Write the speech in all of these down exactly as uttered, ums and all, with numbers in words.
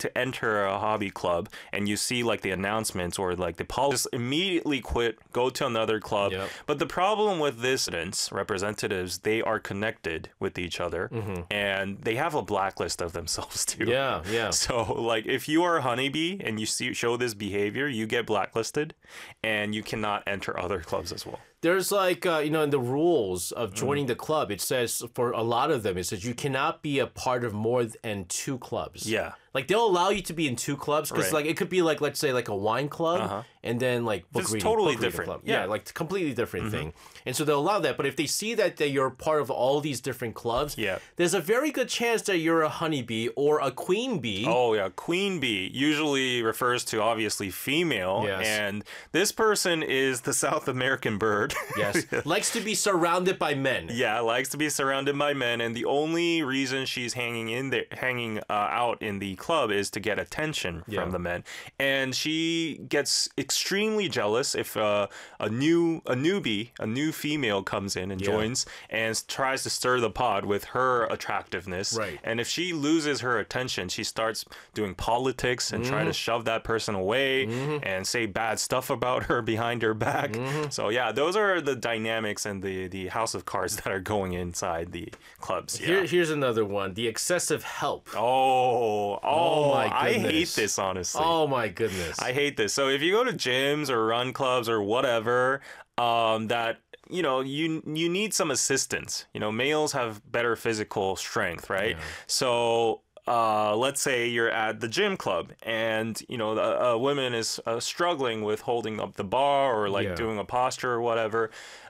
to enter a hobby club and you see like the announcements or like the policy, just immediately quit, go to another club. Yep. But the problem with this representatives, they are connected with each other Mm-hmm. and they have a blacklist of themselves too. Yeah, yeah. So like if you are a honeybee and you see show this behavior, you get blacklisted and you cannot enter other clubs as well. There's like, uh, you know, in the rules of joining mm. the club, it says for a lot of them, it says you cannot be a part of more than two clubs. Yeah. Like they'll allow you to be in two clubs because Right. like it could be like, let's say like a wine club Uh-huh. and then like book It's reading, totally book reading different. club. Yeah. Yeah, like completely different thing. And so they'll allow that. But if they see that, that you're part of all these different clubs, Yeah. there's a very good chance that you're a honeybee or a queen bee. Oh yeah, queen bee usually refers to obviously female, Yes. and this person is the South American bird. Yes. Likes to be surrounded by men. Yeah, likes to be surrounded by men, and the only reason she's hanging in there, hanging uh, out in the club, is to get attention Yeah. from the men. And she gets extremely jealous if uh, a new a newbie, a new female comes in and Yeah. joins and tries to stir the pot with her attractiveness. Right. And if she loses her attention, she starts doing politics and trying to shove that person away and say bad stuff about her behind her back. So yeah, those are the dynamics and the the house of cards that are going inside the clubs. Yeah. Here, here's another one: the excessive help. Oh, oh, Oh my I hate goodness. this, honestly. Oh my goodness! I hate this. So if you go to gyms or run clubs or whatever, um, that you know you you need some assistance. You know, males have better physical strength, right? Yeah. So. Uh, let's say you're at the gym club and you know a, a woman is uh, struggling with holding up the bar or like Yeah. doing a posture or whatever.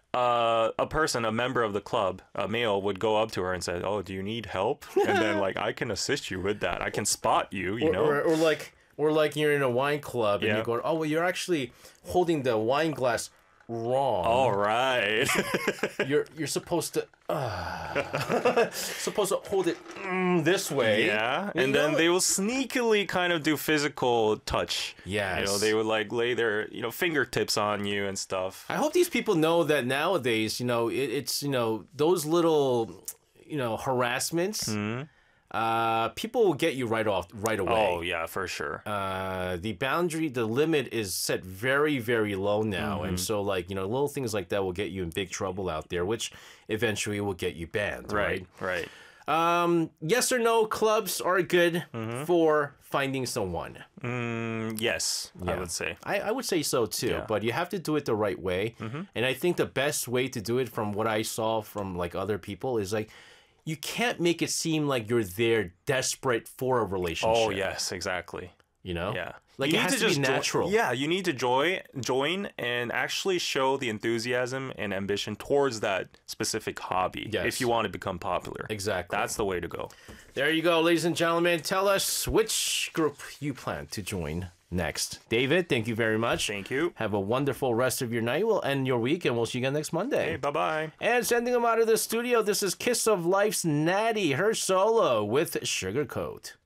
Uh, a person, a member of the club, a male, would go up to her and say, "Oh, do you need help?" And then like, I can assist you with that. I can spot you. You or, know. or, or like, or like you're in a wine club and Yeah. you're going, "Oh, well, you're actually holding the wine glass wrong. All right. You're you're supposed to uh, supposed to hold it mm, this way." Yeah, You and know? then they will sneakily kind of do physical touch. Yes. You know, they would like lay their, you know, fingertips on you and stuff. I hope these people know that nowadays, you know, it, it's, you know, those little, you know, harassments, Mm-hmm. uh, people will get you right off, right away. Oh, yeah, for sure. Uh, the boundary, the limit is set very, very low now. Mm-hmm. And so, like, you know, little things like that will get you in big trouble out there, which eventually will get you banned, right? Right, right. Um, yes or no, clubs are good Mm-hmm. for finding someone. Mm, yes, I Yeah. would say. I, I would say so too, Yeah. but you have to do it the right way. And I think the best way to do it, from what I saw from like other people, is like you can't make it seem like you're there desperate for a relationship. Oh, yes, exactly. You know? Yeah. Like You it need has to, just be jo- natural. yeah, you need to join, join and actually show the enthusiasm and ambition towards that specific hobby Yes. if you want to become popular. Exactly. That's the way to go. There you go, ladies and gentlemen. Tell us which group you plan to join next. David, thank you very much. Thank you. Have a wonderful rest of your night. We'll end your week and we'll see you again next Monday. Hey, bye-bye. And sending them out of the studio, this is Kiss of Life's Natty, her solo with Sugarcoat.